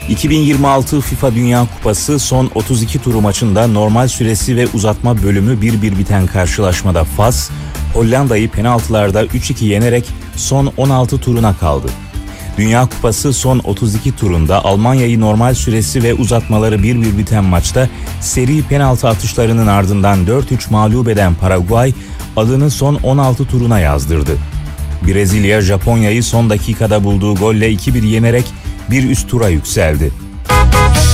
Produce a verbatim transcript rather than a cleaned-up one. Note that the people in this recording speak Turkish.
iki bin yirmi altı FIFA Dünya Kupası son otuz iki turu maçında normal süresi ve uzatma bölümü bir bir biten karşılaşmada Fas, Hollanda'yı penaltılarda üç iki yenerek son on altı turuna kaldı. Dünya Kupası son otuz iki turunda Almanya'yı normal süresi ve uzatmaları bir bir biten maçta seri penaltı atışlarının ardından dört üç mağlup eden Paraguay adını son on altı turuna yazdırdı. Brezilya, Japonya'yı son dakikada bulduğu golle iki bir yenerek bir üst tura yükseldi.